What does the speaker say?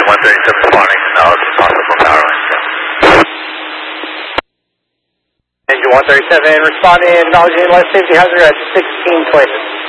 Engine 137 responding, acknowledge possible power line. Engine 137 responding, acknowledging left safety hazard at 16 choices.